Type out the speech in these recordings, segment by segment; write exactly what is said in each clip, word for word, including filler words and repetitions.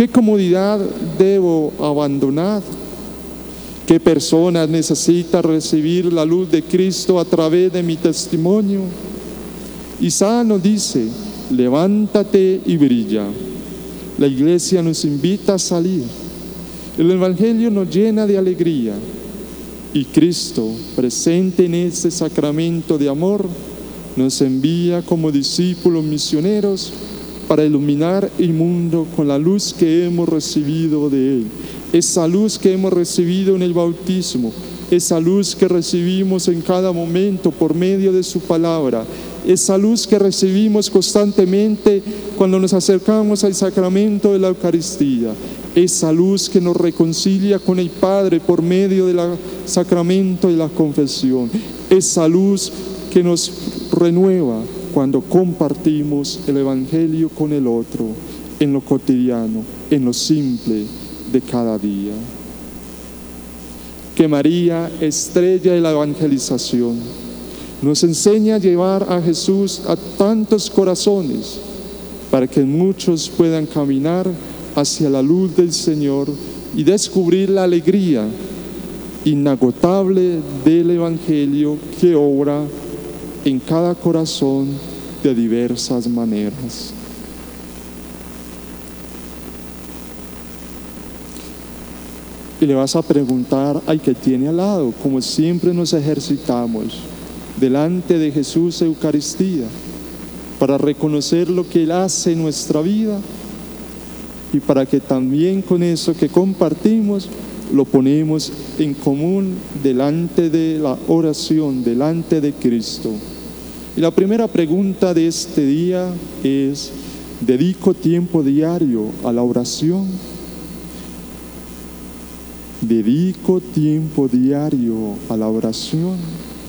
¿Qué comodidad debo abandonar? ¿Qué personas necesitan recibir la luz de Cristo a través de mi testimonio? Isaías nos dice: levántate y brilla. La iglesia nos invita a salir. El Evangelio nos llena de alegría. Y Cristo, presente en este sacramento de amor, nos envía como discípulos misioneros para iluminar el mundo con la luz que hemos recibido de Él. Esa luz que hemos recibido en el bautismo, esa luz que recibimos en cada momento por medio de su palabra, esa luz que recibimos constantemente cuando nos acercamos al sacramento de la Eucaristía, esa luz que nos reconcilia con el Padre por medio del sacramento de la confesión, esa luz que nos renueva cuando compartimos el Evangelio con el otro, en lo cotidiano, en lo simple de cada día. Que María, estrella de la evangelización, nos enseña a llevar a Jesús a tantos corazones para que muchos puedan caminar hacia la luz del Señor y descubrir la alegría inagotable del Evangelio que obra en cada corazón de diversas maneras. Y le vas a preguntar al que tiene al lado, como siempre nos ejercitamos delante de Jesús Eucaristía, para reconocer lo que Él hace en nuestra vida y para que también con eso que compartimos lo ponemos en común delante de la oración, delante de Cristo. Y la primera pregunta de este día es: ¿dedico tiempo diario a la oración? ¿Dedico tiempo diario a la oración?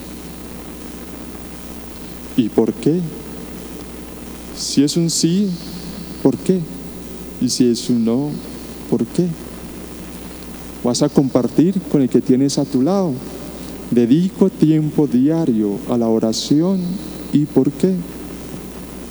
¿Y por qué? Si es un sí, ¿por qué? Y si es un no, ¿por qué? Vas a compartir con el que tienes a tu lado. Dedico tiempo diario a la oración. ¿Y por qué?